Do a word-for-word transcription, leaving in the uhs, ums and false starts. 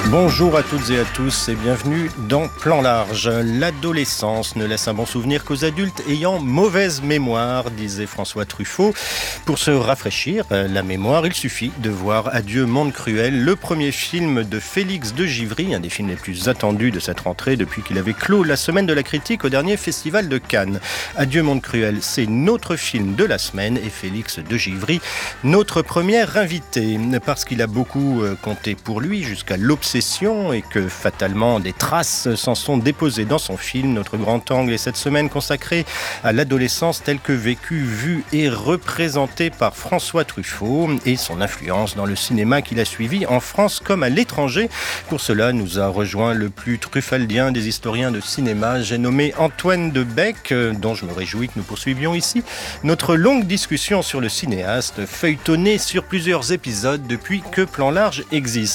Bonjour à toutes et à tous et bienvenue dans Plan Large. L'adolescence ne laisse un bon souvenir qu'aux adultes ayant mauvaise mémoire, disait François Truffaut. Pour se rafraîchir la mémoire, il suffit de voir Adieu monde cruel, le premier film de Félix de Givry, un des films les plus attendus de cette rentrée depuis qu'il avait clos la semaine de la critique au dernier festival de Cannes. Adieu monde cruel, c'est notre film de la semaine et Félix de Givry, notre premier invité, parce qu'il a beaucoup compté pour lui jusqu'à l'obsession et que fatalement des traces s'en sont déposées dans son film. Notre grand angle est cette semaine consacré à l'adolescence telle que vécue, vue et représentée par François Truffaut et son influence dans le cinéma qu'il a suivi en France comme à l'étranger. Pour cela, nous a rejoint le plus truffaldien des historiens de cinéma, j'ai nommé Antoine Debec, dont je me réjouis que nous poursuivions ici notre longue discussion sur le cinéaste, feuilletonnée sur plusieurs épisodes depuis que Plan Large existe.